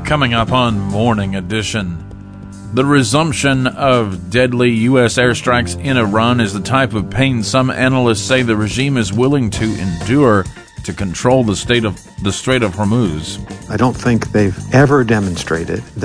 Coming up on Morning Edition, the resumption of deadly U.S. airstrikes in Iran is the type of pain some analysts say the regime is willing to endure to control the Strait of Hormuz. I don't think they've ever demonstrated